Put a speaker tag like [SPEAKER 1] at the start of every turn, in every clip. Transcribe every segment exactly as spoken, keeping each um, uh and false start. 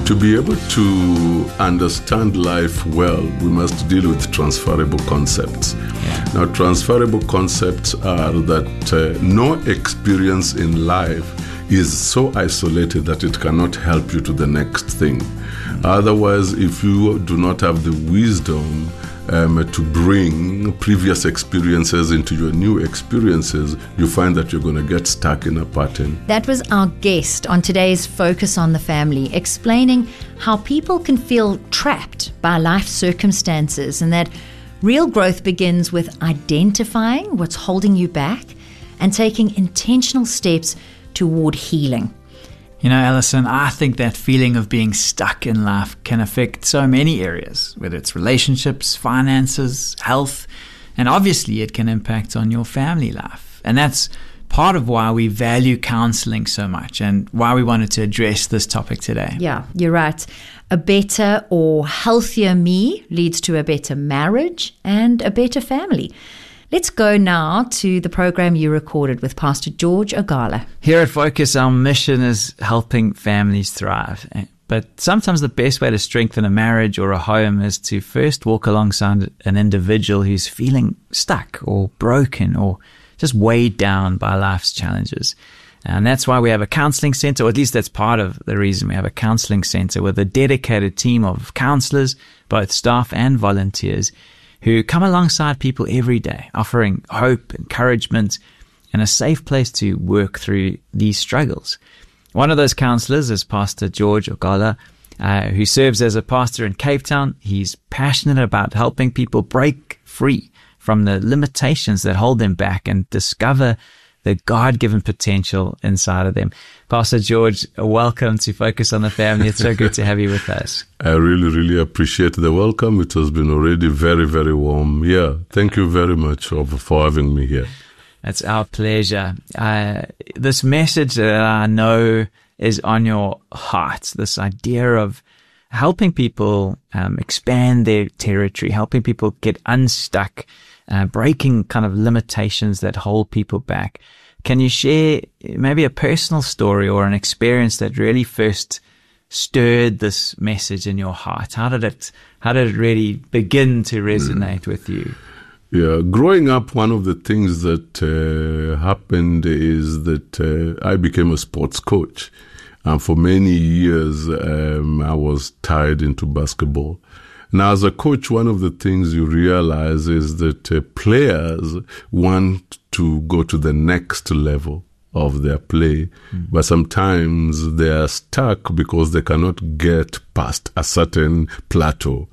[SPEAKER 1] To be able to understand life well, we must deal with transferable concepts.
[SPEAKER 2] Yeah.
[SPEAKER 1] Now, transferable concepts are that uh, no experience in life is so isolated that it cannot help you to the next thing. Mm-hmm. Otherwise, if you do not have the wisdom Um, to bring previous experiences into your new experiences, you find that you're going to get stuck in a pattern.
[SPEAKER 2] That was our guest on today's Focus on the Family, explaining how people can feel trapped by life circumstances and that real growth begins with identifying what's holding you back and taking intentional steps toward healing.
[SPEAKER 3] You know, Alison, I think that feeling of being stuck in life can affect so many areas, whether it's relationships, finances, health, and obviously it can impact on your family life. And that's part of why we value counseling so much and why we wanted to address this topic today.
[SPEAKER 2] Yeah, you're right. A better or healthier me leads to a better marriage and a better family. Let's go now to the program you recorded with Pastor George Ogala.
[SPEAKER 3] Here at Focus, our mission is helping families thrive. But sometimes the best way to strengthen a marriage or a home is to first walk alongside an individual who's feeling stuck or broken or just weighed down by life's challenges. And that's why we have a counseling center, or at least that's part of the reason we have a counseling center with a dedicated team of counselors, both staff and volunteers, who come alongside people every day, offering hope, encouragement, and a safe place to work through these struggles. One of those counselors is Pastor George Ogala, uh, who serves as a pastor in Cape Town. He's passionate about helping people break free from the limitations that hold them back and discover the God-given potential inside of them. Pastor George, welcome to Focus on the Family. It's so good to have you with us.
[SPEAKER 1] I really, really appreciate the welcome. It has been already very, very warm. Yeah, thank you very much for having me here.
[SPEAKER 3] It's our pleasure. Uh, this message that I know is on your heart, this idea of helping people um, expand their territory, helping people get unstuck, Uh, breaking kind of limitations that hold people back. Can you share maybe a personal story or an experience that really first stirred this message in your heart? How did it, how did it really begin to resonate mm. with you?
[SPEAKER 1] Yeah, growing up, one of the things that uh, happened is that uh, I became a sports coach. And for many years, um, I was tied into basketball. Now, as a coach, one of the things you realize is that uh, players want to go to the next level of their play, mm. but sometimes they are stuck because they cannot get past a certain plateau.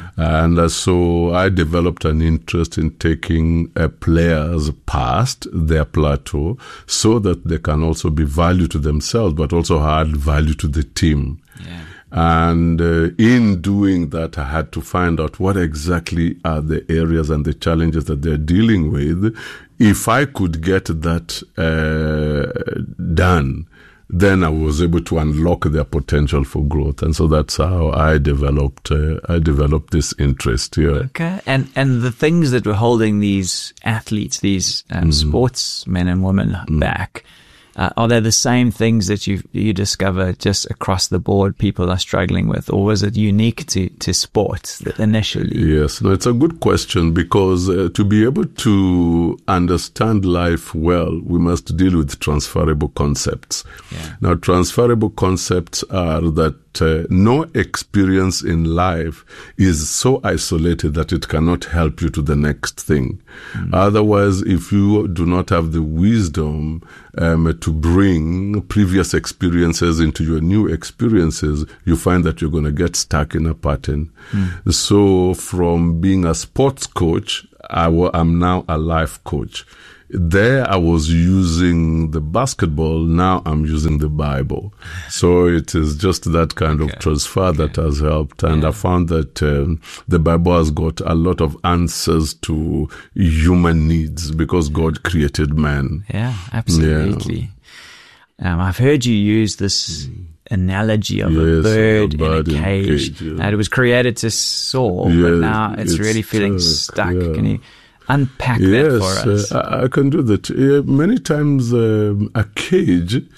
[SPEAKER 1] And uh, so I developed an interest in taking uh, players past their plateau so that they can also be value to themselves, but also add value to the team.
[SPEAKER 3] Yeah.
[SPEAKER 1] And uh, in doing that, I had to find out what exactly are the areas and the challenges that they're dealing with. If I could get that uh, done, then I was able to unlock their potential for growth. And so that's how I developed uh, I developed this interest here.
[SPEAKER 3] Okay. And and the things that were holding these athletes, these um, mm. sportsmen and women mm. back, Uh, are they the same things that you you discover just across the board people are struggling with, or was it unique to, to sports initially?
[SPEAKER 1] Yes, no, it's a good question because uh, to be able to understand life well, we must deal with transferable concepts.
[SPEAKER 3] Yeah.
[SPEAKER 1] Now, transferable concepts are that uh, no experience in life is so isolated that it cannot help you to the next thing. Mm. Otherwise, if you do not have the wisdom um, to bring previous experiences into your new experiences, you find that you're going to get stuck in a pattern. Mm. So from being a sports coach, I w- I'm now a life coach. There I was using the basketball, now I'm using the Bible. So it is just that kind
[SPEAKER 3] okay.
[SPEAKER 1] of transfer
[SPEAKER 3] okay.
[SPEAKER 1] that has helped. And yeah. I found that um, the Bible has got a lot of answers to human needs because God created man.
[SPEAKER 3] Yeah, absolutely. Yeah. Um, I've heard you use this mm. analogy of yes, a bird, a bird in a cage. In a cage yeah. And it was created to soar, yes, but now it's, it's really feeling stuck. stuck. Yeah. Can you unpack
[SPEAKER 1] yes,
[SPEAKER 3] that for us?
[SPEAKER 1] Uh, I, I can do that. Uh, many times um, a cage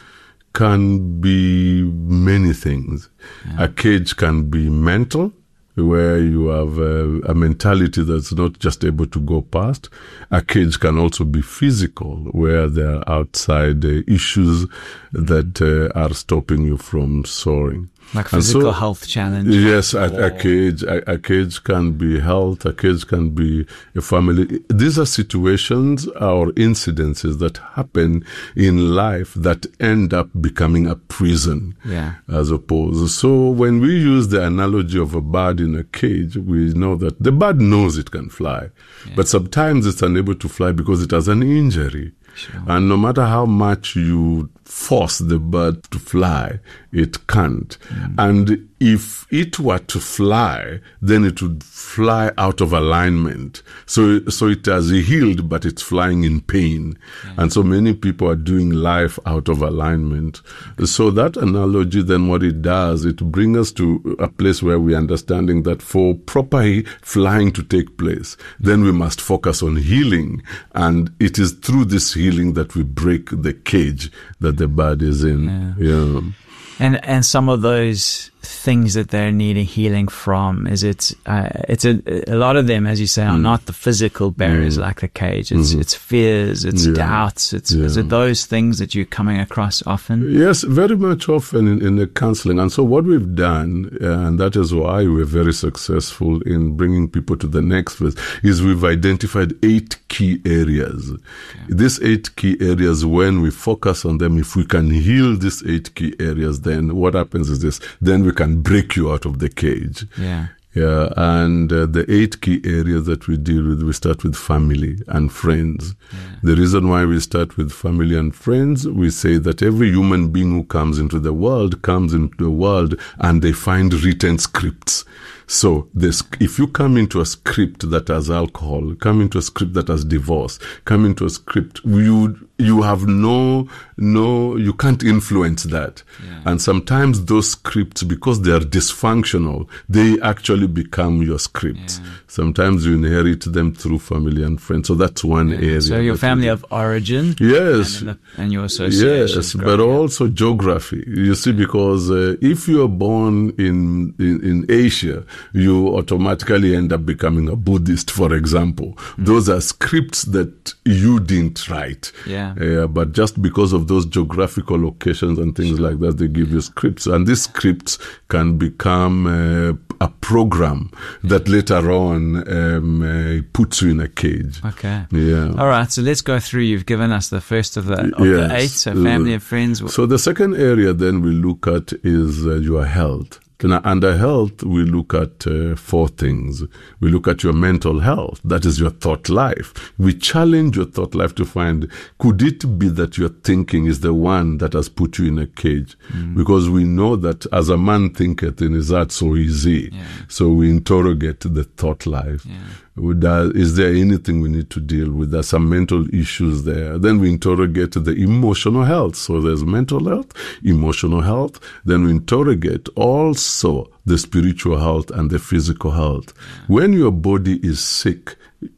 [SPEAKER 1] can be many things. Yeah. A cage can be mental, where you have a, a mentality that's not just able to go past. A cage can also be physical, where there are outside uh, issues that uh, are stopping you from soaring.
[SPEAKER 3] Like physical so, health challenge.
[SPEAKER 1] Yes, a, a cage. A, a cage can be health. A cage can be a family. These are situations or incidences that happen in life that end up becoming a prison.
[SPEAKER 3] Yeah.
[SPEAKER 1] As opposed. So when we use the analogy of a bird in a cage, we know that the bird knows it can fly, yeah. but sometimes it's unable to fly because it has an injury. Sure. And no matter how much you force the bird to fly, it can't. Mm. And if it were to fly, then it would fly out of alignment. So, so it has healed, but it's flying in pain. Yeah. And so many people are doing life out of alignment. Okay. So that analogy, then what it does, it brings us to a place where we're understanding that for proper flying to take place, then we must focus on healing. And it is through this healing that we break the cage that the bird is in.
[SPEAKER 3] Yeah.
[SPEAKER 1] Yeah.
[SPEAKER 3] And and some of those things that they're needing healing from, is it uh, it's a a lot of them, as you say, are mm. not the physical barriers mm. like the cage. It's mm-hmm. it's fears, it's yeah. doubts. It's yeah. is it those things that you're coming across often?
[SPEAKER 1] Yes, very much often in, in the counseling. And so what we've done, uh, and that is why we're very successful in bringing people to the next phase, is we've identified eight key areas. Okay. These eight key areas, when we focus on them, if we can heal these eight key areas, then what happens is this: then we can break you out of the cage.
[SPEAKER 3] Yeah.
[SPEAKER 1] Yeah. And uh, the eight key areas that we deal with, we start with family and friends. Yeah. The reason why we start with family and friends, we say that every human being who comes into the world comes into the world and they find written scripts. So this, if you come into a script that has alcohol, come into a script that has divorce, come into a script, you you have no, no, you can't influence that. Yeah. And sometimes those scripts, because they are dysfunctional, they actually become your scripts. Yeah. Sometimes you inherit them through family and friends. So that's one yeah. area.
[SPEAKER 3] So your family you, of origin.
[SPEAKER 1] Yes.
[SPEAKER 3] And, the, and your association.
[SPEAKER 1] Yes, but also geography. You see, because uh, if you are born in, in, in Asia, you automatically end up becoming a Buddhist, for example. Mm. Those are scripts that you didn't write.
[SPEAKER 3] Yeah.
[SPEAKER 1] Uh, but just because of those geographical locations and things like that, they give you scripts. And these scripts can become uh, a program that later on um, uh, puts you in a cage.
[SPEAKER 3] Okay.
[SPEAKER 1] Yeah.
[SPEAKER 3] All right. So let's go through. You've given us the first of the, of
[SPEAKER 1] yes.
[SPEAKER 3] the eight, so family and friends.
[SPEAKER 1] So the second area then we look at is uh, your health. Now, under health, we look at uh, four things. We look at your mental health. That is your thought life. We challenge your thought life to find, could it be that your thinking is the one that has put you in a cage? Mm. Because we know that as a man thinketh in his heart, so is he. Yeah. So we interrogate the thought life. Yeah. That, is there anything we need to deal with? There's some mental issues there. Then we interrogate the emotional health. So there's mental health, emotional health. Then we interrogate also the spiritual health and the physical health. When your body is sick,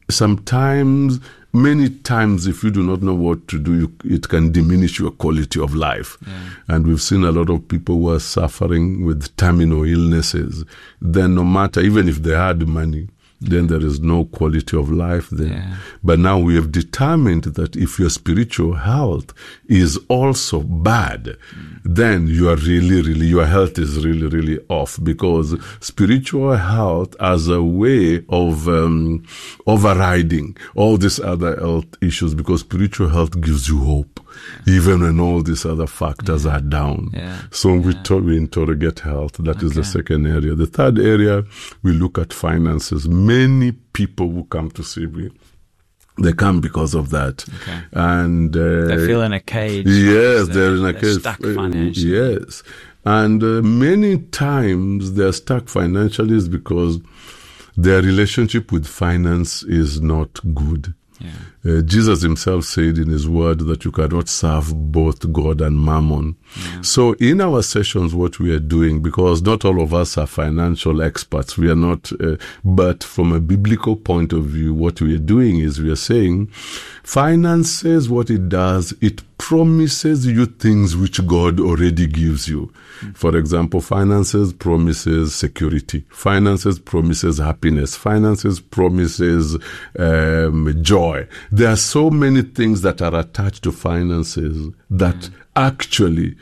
[SPEAKER 1] sometimes, many times, if you do not know what to do, you, it can diminish your quality of life. Yeah. And we've seen a lot of people who are suffering with terminal illnesses. Then no matter, even if they had money, then there is no quality of life there. Yeah. But now we have determined that if your spiritual health is also bad, mm. then you are really, really, your health is really, really off, because spiritual health as a way of um, overriding all these other health issues, because spiritual health gives you hope, yeah. even when all these other factors yeah. are down. Yeah. So yeah. we, to- we interrogate health. That okay. is the second area. The third area, we look at finances. Many people who come to see me, they come because of that. Okay. And uh,
[SPEAKER 3] they feel in a cage.
[SPEAKER 1] Yes, they're, they're in a
[SPEAKER 3] they're
[SPEAKER 1] cage.
[SPEAKER 3] Stuck financially.
[SPEAKER 1] Yes. And uh, many times they're stuck financially is because their relationship with finance is not good. Yeah. Uh, Jesus himself said in his word that you cannot serve both God and mammon. Yeah. So in our sessions, what we are doing, because not all of us are financial experts, we are not, uh, but from a biblical point of view, what we are doing is we are saying finances, what it does, it promises you things which God already gives you. Mm-hmm. For example, finances promises security. Finances promises happiness. Finances promises um, joy. There are so many things that are attached to finances that mm-hmm. actually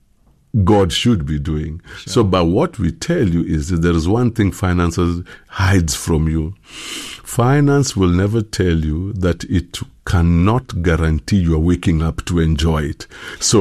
[SPEAKER 1] God should be doing. Sure. So, but what we tell you is that there is one thing finances hides from you. Finance will never tell you that it cannot guarantee you are waking up to enjoy it. So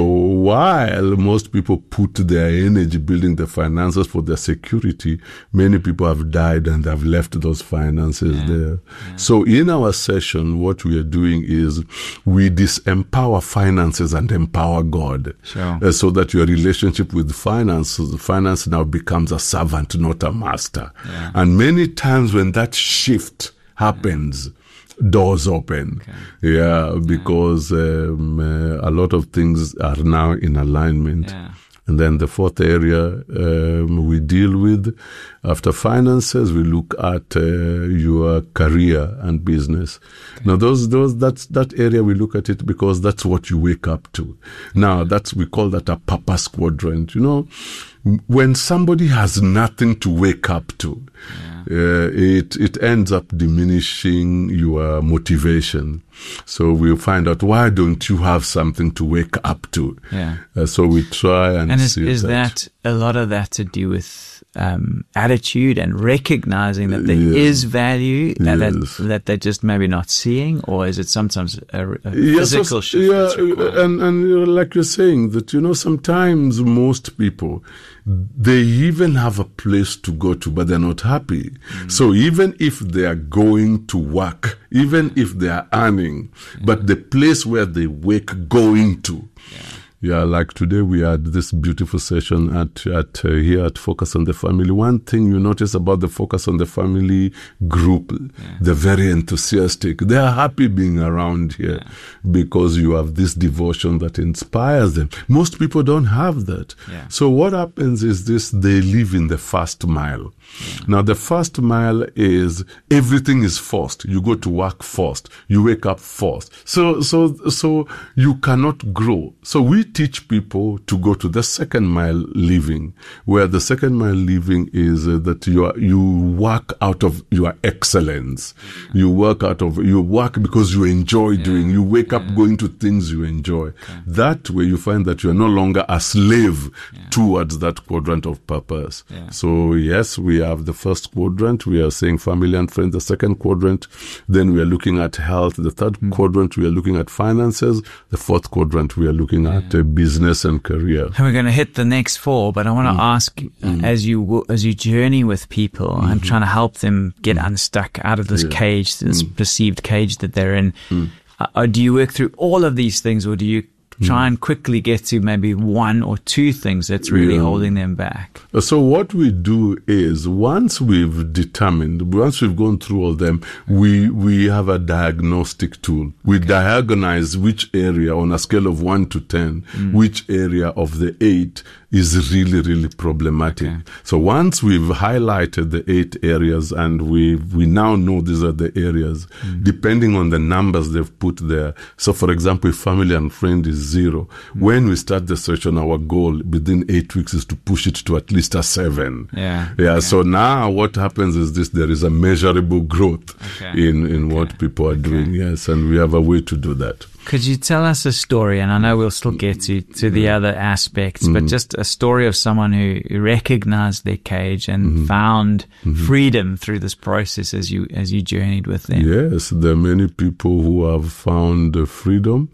[SPEAKER 1] while most people put their energy building the finances for their security, many people have died and have left those finances yeah. there. Yeah. So in our session, what we are doing is we disempower finances and empower God.
[SPEAKER 3] Sure.
[SPEAKER 1] Uh, so that your relationship with finance, finance now becomes a servant, not a master. Yeah. And many times when that shift happens, doors open. Okay. Yeah, because um, uh, a lot of things are now in alignment.
[SPEAKER 3] Yeah.
[SPEAKER 1] And then the fourth area um, we deal with, after finances, we look at uh, your career and business. Okay. Now, those, those, that's that area we look at it because that's what you wake up to. Now, that's we call that a purpose quadrant. You know, when somebody has nothing to wake up to, yeah. uh, it it ends up diminishing your motivation. So we'll find out, why don't you have something to wake up to?
[SPEAKER 3] Yeah.
[SPEAKER 1] Uh, so we try and,
[SPEAKER 3] and is,
[SPEAKER 1] see
[SPEAKER 3] is
[SPEAKER 1] that.
[SPEAKER 3] that a lot of that to do with um, attitude and recognizing that there yes. is value that, yes. that that they're just maybe not seeing, or is it sometimes a, a
[SPEAKER 1] yes,
[SPEAKER 3] physical
[SPEAKER 1] so,
[SPEAKER 3] shift?
[SPEAKER 1] Yeah, and and like you're saying that, you know, sometimes most people, they even have a place to go to, but they're not happy. Mm. So even if they are going to work, even if they are earning, yeah. but the place where they wake going to.
[SPEAKER 3] Yeah.
[SPEAKER 1] Yeah, like today we had this beautiful session at at uh, here at Focus on the Family. One thing you notice about the Focus on the Family group, yeah. they're very enthusiastic. They are happy being around here yeah. because you have this devotion that inspires them. Most people don't have that.
[SPEAKER 3] Yeah.
[SPEAKER 1] So what happens is this, they live in the first mile. Yeah. Now, the first mile is everything is forced. You go to work forced. You wake up forced. So, so, so you cannot grow. So we teach people to go to the second mile living, where the second mile living is uh, that you are, you work out of your excellence. Yeah. You work out of, you work because you enjoy yeah. doing. You wake yeah. up going to things you enjoy. Okay. That way you find that you are no longer a slave yeah. towards that quadrant of purpose.
[SPEAKER 3] Yeah.
[SPEAKER 1] So yes, we have the first quadrant. We are saying family and friends. The second quadrant, then we are looking at health. The third mm. quadrant, we are looking at finances. The fourth quadrant, we are looking yeah. at uh, business and career.
[SPEAKER 3] And we're going to hit the next four, but I want to mm. ask, mm. as you as you journey with people mm-hmm. and trying to help them get mm. unstuck out of this yeah. cage, this mm. perceived cage that they're in, mm. uh, do you work through all of these things, or do you try and quickly get to maybe one or two things that's really yeah. holding them back?
[SPEAKER 1] So what we do is, once we've determined, once we've gone through all them, we we have a diagnostic tool. We okay. diagnose which area on a scale of one to ten, mm. which area of the eight is really, really problematic. Okay. So once we've highlighted the eight areas and we we now know these are the areas, mm. depending on the numbers they've put there. So for example, if family and friend is zero, mm. when we start the session, our goal within eight weeks is to push it to at least a seven.
[SPEAKER 3] Yeah.
[SPEAKER 1] Yeah.
[SPEAKER 3] Okay.
[SPEAKER 1] So now what happens is this, there is a measurable growth
[SPEAKER 3] okay.
[SPEAKER 1] in, in
[SPEAKER 3] okay.
[SPEAKER 1] what people are
[SPEAKER 3] okay.
[SPEAKER 1] doing. Yes. And we have a way to do that.
[SPEAKER 3] Could you tell us a story, and I know we'll still get to, to the other aspects, mm. but just a story of someone who recognized their cage and mm-hmm. found mm-hmm. freedom through this process as you as you journeyed with them?
[SPEAKER 1] Yes, there are many people who have found uh, freedom.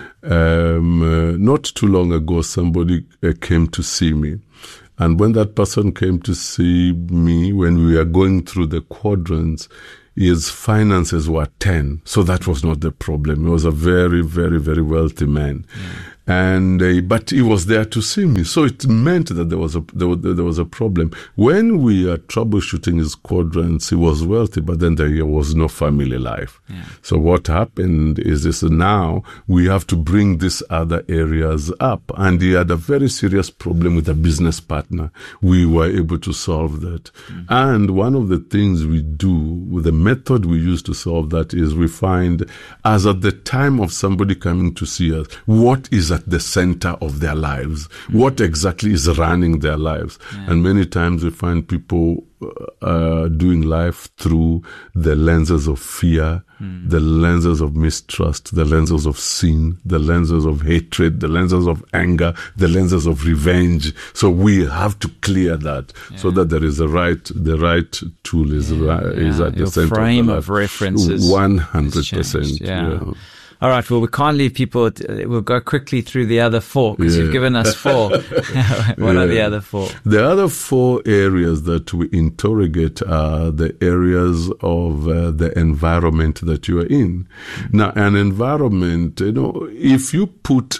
[SPEAKER 1] Um, uh, not too long ago, somebody uh, came to see me. And when that person came to see me, when we were going through the quadrants, his finances were ten. So that was not the problem. He was a very, very, very wealthy man. And uh, but he was there to see me, so it meant that there was a there was, there was a problem. When we are troubleshooting his quadrants, he was wealthy, but then there was no family life.
[SPEAKER 3] Yeah.
[SPEAKER 1] So what happened is this: now we have to bring these other areas up, and he had a very serious problem with a business partner. We were able to solve that, mm-hmm. and one of the things we do with the method we use to solve that is we find, as at the time of somebody coming to see us, what is at the center of their lives, mm-hmm. what exactly is running their lives. Yeah. And many times we find people uh, doing life through the lenses of fear, mm. the lenses of mistrust, the lenses of sin, the lenses of hatred, the lenses of anger, the lenses of revenge. So we have to clear that, yeah. so that there is the right, the right tool is, yeah, right, yeah. is at
[SPEAKER 3] Your
[SPEAKER 1] the center
[SPEAKER 3] frame
[SPEAKER 1] of,
[SPEAKER 3] of references.
[SPEAKER 1] one hundred percent.
[SPEAKER 3] Yeah.
[SPEAKER 1] yeah.
[SPEAKER 3] All right, well, we can't leave people. We'll go quickly through the other four, because yeah. you've given us four. What yeah. are the other four?
[SPEAKER 1] The other four areas that we interrogate are the areas of uh, the environment that you are in. Mm-hmm. Now, an environment, you know, if you put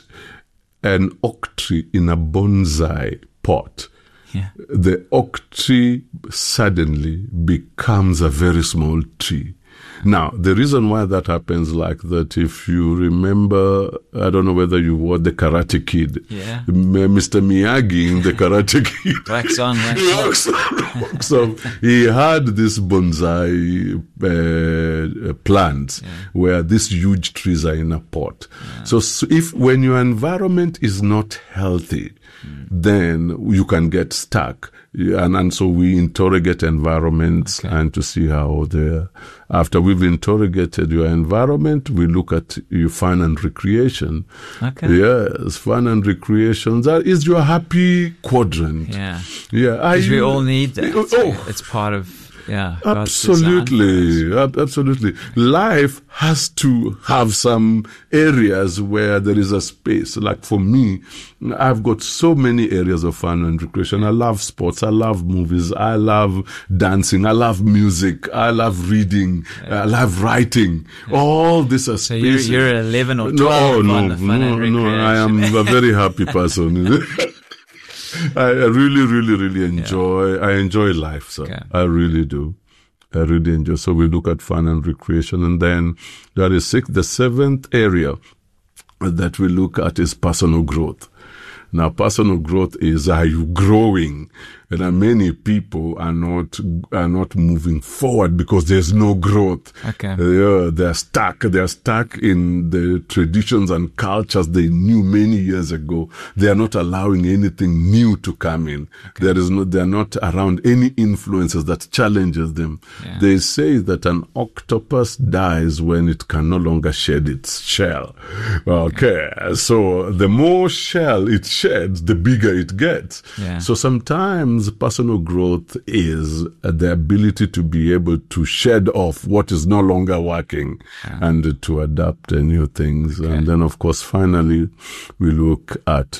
[SPEAKER 1] an oak tree in a bonsai pot, yeah. the oak tree suddenly becomes a very small tree. Now, the reason why that happens like that, if you remember, I don't know whether you watched The Karate Kid.
[SPEAKER 3] Yeah.
[SPEAKER 1] Mister Miyagi in The Karate Kid.
[SPEAKER 3] Wax on, wax
[SPEAKER 1] off. So he had this bonsai uh, plants yeah. where these huge trees are in a pot. Yeah. So, so if when your environment is not healthy, mm. then you can get stuck. And, and so we interrogate environments okay. and to see how they're. After we've interrogated your environment, we look at your fun and recreation.
[SPEAKER 3] Okay.
[SPEAKER 1] Yes, fun and recreation. That is your happy quadrant.
[SPEAKER 3] Yeah.
[SPEAKER 1] Yeah.
[SPEAKER 3] Because we all need that.
[SPEAKER 1] Oh.
[SPEAKER 3] It's part of. Yeah,
[SPEAKER 1] absolutely, absolutely. Life has to have some areas where there is a space. Like for me, I've got so many areas of fun and recreation. I love sports. I love movies. I love dancing. I love music. I love reading. Yeah. I love writing. Yeah. All this are spaces.
[SPEAKER 3] So you're, you're eleven or twelve
[SPEAKER 1] no,
[SPEAKER 3] on
[SPEAKER 1] no,
[SPEAKER 3] the fun
[SPEAKER 1] no,
[SPEAKER 3] and recreation.
[SPEAKER 1] No, I am a very happy person. I really, really, really enjoy, yeah. I enjoy life, sir. Okay. I really do. I really enjoy. So we look at fun and recreation. And then there is six, the seventh area that we look at is personal growth. Now, personal growth is, are you growing? And uh, many people are not are not moving forward because there's no growth.
[SPEAKER 3] Okay.
[SPEAKER 1] Uh, they're stuck. They're stuck in the traditions and cultures they knew many years ago. They are not allowing anything new to come in. Okay. There is no. They are not around any influences that challenges them. Yeah. They say that an octopus dies when it can no longer shed its shell. Okay. okay. So the more shell it sheds, the bigger it gets.
[SPEAKER 3] Yeah.
[SPEAKER 1] So sometimes personal growth is the ability to be able to shed off what is no longer working yeah. and to adapt uh, new things. Okay. And then, of course, finally, we look at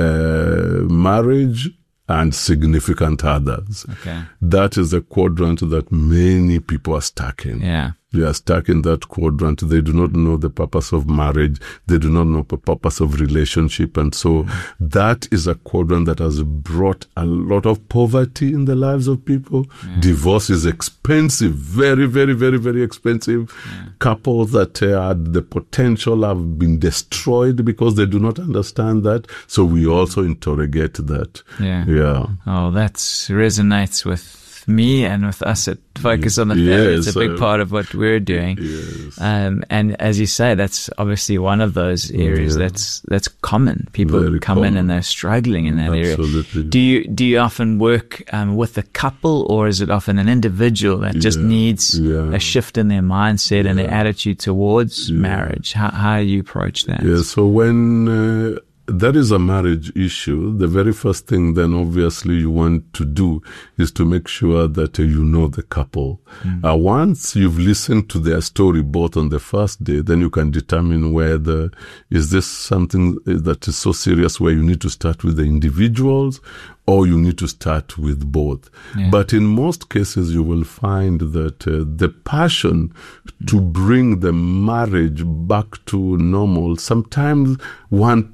[SPEAKER 1] uh, marriage and significant others.
[SPEAKER 3] Okay.
[SPEAKER 1] That is a quadrant that many people are stuck in.
[SPEAKER 3] Yeah.
[SPEAKER 1] They are stuck in that quadrant. They do not know the purpose of marriage. They do not know the purpose of relationship. And so mm-hmm. that is a quadrant that has brought a lot of poverty in the lives of people. Yeah. Divorce is expensive, very, very, very, very expensive. Yeah. Couples that uh, had the potential have been destroyed because they do not understand that. So we also interrogate that.
[SPEAKER 3] Yeah.
[SPEAKER 1] Yeah.
[SPEAKER 3] Oh, that resonates with me and with us at Focus on the Family.
[SPEAKER 1] Yes,
[SPEAKER 3] it's a big
[SPEAKER 1] uh,
[SPEAKER 3] part of what we're doing.
[SPEAKER 1] Yes.
[SPEAKER 3] Um, and as you say, that's obviously one of those areas
[SPEAKER 1] yeah.
[SPEAKER 3] that's that's common. People
[SPEAKER 1] Very
[SPEAKER 3] come
[SPEAKER 1] common.
[SPEAKER 3] in and they're struggling in that
[SPEAKER 1] Absolutely.
[SPEAKER 3] area. Do you do you often work um, with a couple, or is it often an individual that just
[SPEAKER 1] yeah.
[SPEAKER 3] needs
[SPEAKER 1] yeah.
[SPEAKER 3] a shift in their mindset
[SPEAKER 1] yeah.
[SPEAKER 3] and their attitude towards
[SPEAKER 1] yeah.
[SPEAKER 3] marriage? How how do you approach that?
[SPEAKER 1] Yeah, so when uh, there is a marriage issue, the very first thing then obviously you want to do is to make sure that uh, you know the couple. Mm. Uh, once you've listened to their story both on the first day, then you can determine whether is this something that is so serious where you need to start with the individuals or you need to start with both.
[SPEAKER 3] Yeah.
[SPEAKER 1] But in most cases, you will find that uh, the passion mm. to bring the marriage back to normal, sometimes one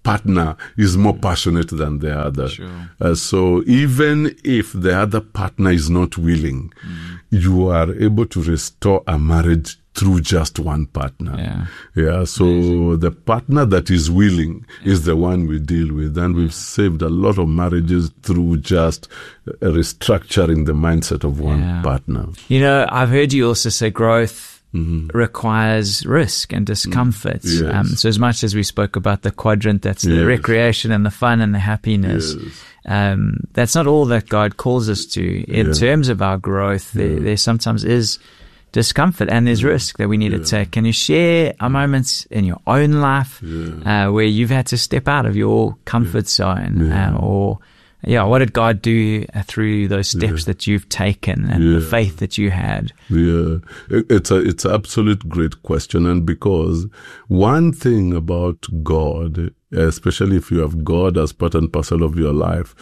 [SPEAKER 1] partner is more passionate than the other.
[SPEAKER 3] Sure.
[SPEAKER 1] Uh, so even if the other partner is not willing, mm. you are able to restore a marriage through just one partner.
[SPEAKER 3] Yeah.
[SPEAKER 1] Yeah. So Amazing. The partner that is willing yeah. is the one we deal with. And we've saved a lot of marriages through just restructuring the mindset of one yeah. partner.
[SPEAKER 3] You know, I've heard you also say growth mm-hmm. requires risk and discomfort.
[SPEAKER 1] Yes.
[SPEAKER 3] Um, so as much as we spoke about the quadrant, that's the
[SPEAKER 1] yes.
[SPEAKER 3] recreation and the fun and the happiness.
[SPEAKER 1] Yes.
[SPEAKER 3] Um, that's not all that God calls us to. In yeah. terms of our growth, there,
[SPEAKER 1] yeah.
[SPEAKER 3] there sometimes is discomfort and there's risk that we need
[SPEAKER 1] yeah.
[SPEAKER 3] to take. Can you share a moments in your own life
[SPEAKER 1] yeah.
[SPEAKER 3] uh, where you've had to step out of your comfort
[SPEAKER 1] yeah.
[SPEAKER 3] zone
[SPEAKER 1] yeah.
[SPEAKER 3] uh, or yeah, what did God do uh, through those steps
[SPEAKER 1] yeah.
[SPEAKER 3] that you've taken and
[SPEAKER 1] yeah.
[SPEAKER 3] the faith that you had?
[SPEAKER 1] Yeah, it's a it's an absolute great question, and because one thing about God, especially if you have God as part and parcel of your life,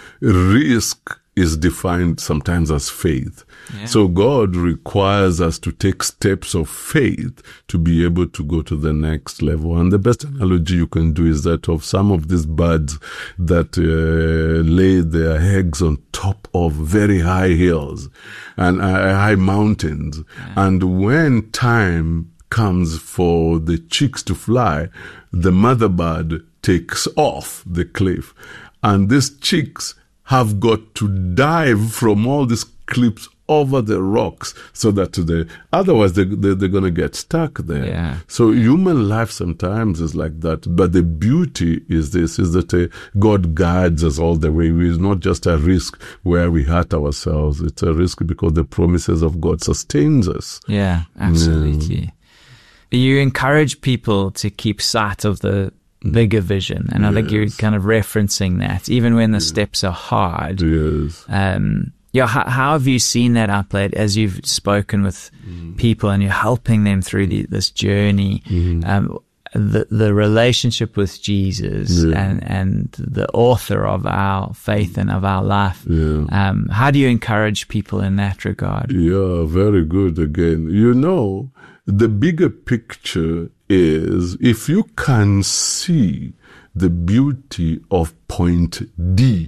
[SPEAKER 1] risk is defined sometimes as faith. Yeah. So God requires us to take steps of faith to be able to go to the next level. And the best analogy you can do is that of some of these birds that uh, lay their eggs on top of very high hills and uh, high mountains. Yeah. And when time comes for the chicks to fly, the mother bird takes off the cliff. And these chicks have got to dive from all these cliffs over the rocks so that they, otherwise they, they, they're going to get stuck there.
[SPEAKER 3] Yeah.
[SPEAKER 1] So human life sometimes is like that. But the beauty is this, is that uh, God guides us all the way. It's not just a risk where we hurt ourselves. It's a risk because the promises of God sustains us.
[SPEAKER 3] Yeah, absolutely. Yeah. You encourage people to keep sight of the bigger vision. And I yes. think you're kind of referencing that, even when the yes. steps are hard.
[SPEAKER 1] Yes.
[SPEAKER 3] Um, yeah, how, how have you seen that outplayed as you've spoken with mm. people and you're helping them through the, this journey? Mm. Um, the the relationship with Jesus yeah. and, and the author of our faith and of our life.
[SPEAKER 1] Yeah.
[SPEAKER 3] Um, how do you encourage people in that regard?
[SPEAKER 1] Yeah, very good again. You know, the bigger picture is if you can see the beauty of point D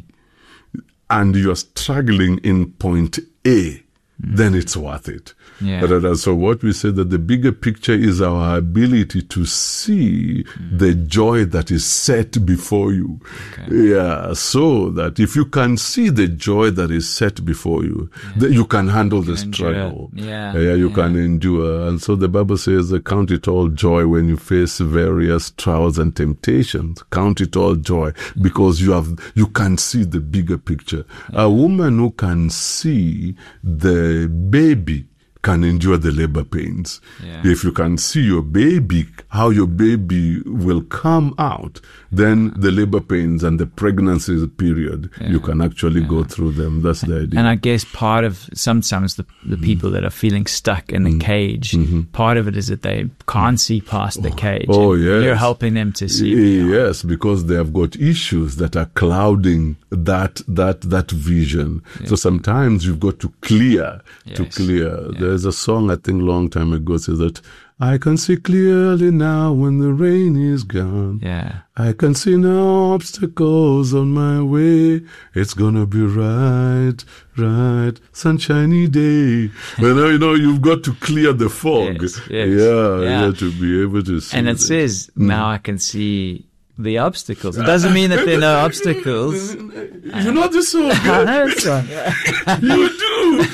[SPEAKER 1] and you're struggling in point A, mm. then it's worth it. Yeah. So what we say that the bigger picture is our ability to see mm. the joy that is set before you. Okay. Yeah. So that if you can see the joy that is set before you, yeah. then you can handle you the can struggle.
[SPEAKER 3] Yeah.
[SPEAKER 1] Yeah. You
[SPEAKER 3] yeah.
[SPEAKER 1] can endure. And so the Bible says, count it all joy when you face various trials and temptations. Count it all joy because you have, you can see the bigger picture. Yeah. A woman who can see the baby can endure the labor pains. Yeah. If you can see your baby, how your baby will come out, then the labor pains and the pregnancy period, yeah. you can actually yeah. go through them. That's the idea.
[SPEAKER 3] And I guess part of sometimes the, the mm-hmm. people that are feeling stuck in the mm-hmm. cage, mm-hmm. part of it is that they can't see past the cage.
[SPEAKER 1] Oh, yes.
[SPEAKER 3] You're helping them to see.
[SPEAKER 1] Yes, because they have got issues that are clouding that that that vision. Yeah. So sometimes you've got to clear, yes. to clear. Yeah. There's a song I think long time ago says that I can see clearly now when the rain is gone.
[SPEAKER 3] Yeah.
[SPEAKER 1] I can see no obstacles on my way. It's gonna be right, right, sunshiny day. You know, you know, you've got to clear the fog.
[SPEAKER 3] Yes, yes.
[SPEAKER 1] Yeah,
[SPEAKER 3] yeah,
[SPEAKER 1] yeah, to be able to see.
[SPEAKER 3] And it
[SPEAKER 1] this.
[SPEAKER 3] says, now I can see the obstacles. It doesn't mean that there are no obstacles.
[SPEAKER 1] You know this song?
[SPEAKER 3] I know this one.
[SPEAKER 1] You do.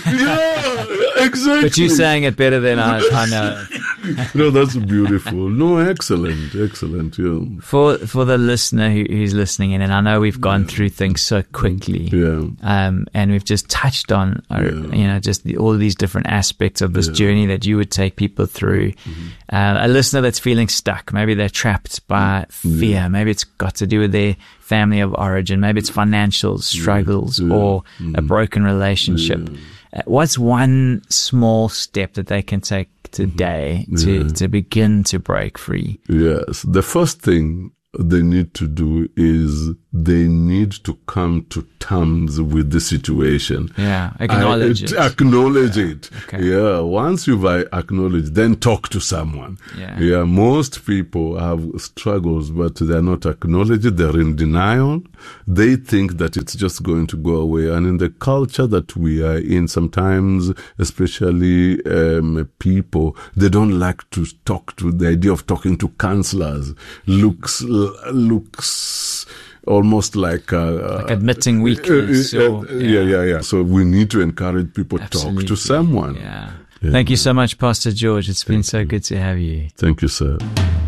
[SPEAKER 1] Yeah, exactly.
[SPEAKER 3] But you're saying it better than I, I know.
[SPEAKER 1] No, that's beautiful. No, excellent, excellent. Yeah.
[SPEAKER 3] For for the listener who, who's listening in, and I know we've gone yeah. through things so quickly,
[SPEAKER 1] yeah.
[SPEAKER 3] um, and we've just touched on, uh, yeah. you know, just the, all of these different aspects of this yeah. journey that you would take people through. Mm-hmm. Uh, a listener that's feeling stuck, maybe they're trapped by fear, yeah. maybe it's got to do with their family of origin, maybe it's financial struggles yeah. or mm-hmm. a broken relationship. Yeah. Uh, what's one small step that they can take today to,
[SPEAKER 1] yeah.
[SPEAKER 3] to begin to break free?
[SPEAKER 1] Yes. The first thing they need to do is they need to come to terms with the situation.
[SPEAKER 3] Yeah, acknowledge I,
[SPEAKER 1] it. Acknowledge
[SPEAKER 3] yeah.
[SPEAKER 1] it.
[SPEAKER 3] Okay.
[SPEAKER 1] Yeah, once you've acknowledged, then talk to someone.
[SPEAKER 3] Yeah.
[SPEAKER 1] yeah, most people have struggles, but they're not acknowledged. They're in denial. They think that it's just going to go away. And in the culture that we are in, sometimes, especially um, people, they don't like to talk to, the idea of talking to counselors looks looks almost like, uh,
[SPEAKER 3] like admitting weakness.
[SPEAKER 1] Uh, uh,
[SPEAKER 3] or,
[SPEAKER 1] yeah. yeah, yeah, yeah. So we need to encourage people to talk to someone.
[SPEAKER 3] Yeah.
[SPEAKER 1] yeah.
[SPEAKER 3] Thank you so much, Pastor George. It's been
[SPEAKER 1] Thank
[SPEAKER 3] so
[SPEAKER 1] you.
[SPEAKER 3] good to have you.
[SPEAKER 1] Thank you, sir.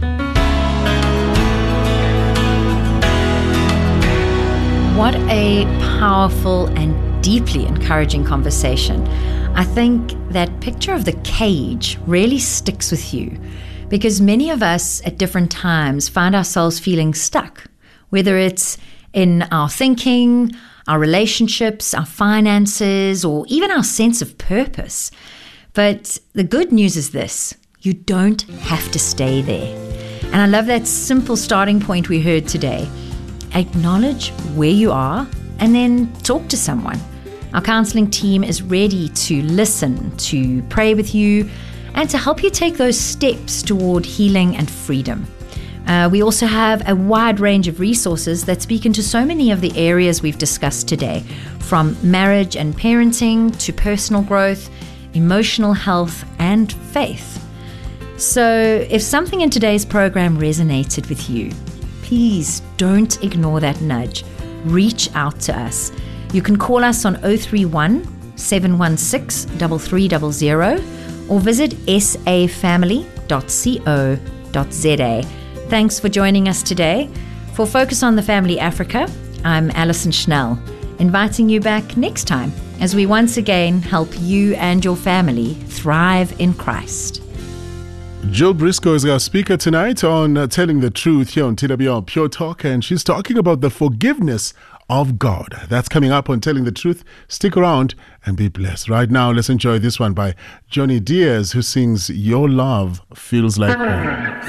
[SPEAKER 2] What a powerful and deeply encouraging conversation. I think that picture of the cage really sticks with you, because many of us at different times find ourselves feeling stuck, whether it's in our thinking, our relationships, our finances, or even our sense of purpose. But the good news is this: you don't have to stay there. And I love that simple starting point we heard today. Acknowledge where you are and then talk to someone. Our counseling team is ready to listen, to pray with you, and to help you take those steps toward healing and freedom. Uh, we also have a wide range of resources that speak into so many of the areas we've discussed today, from marriage and parenting to personal growth, emotional health, and faith. So if something in today's program resonated with you, please don't ignore that nudge. Reach out to us. You can call us on oh three one, seven one six, three three zero zero or visit s a family dot co dot z a. Thanks for joining us today. For Focus on the Family Africa, I'm Alison Schnell, inviting you back next time as we once again help you and your family thrive in Christ.
[SPEAKER 4] Jill Briscoe is our speaker tonight on uh, Telling the Truth here on T W R Pure Talk, and she's talking about the forgiveness of God. That's coming up on Telling the Truth. Stick around and be blessed. Right now, let's enjoy this one by Johnny Diaz, who sings Your Love Feels Like Home.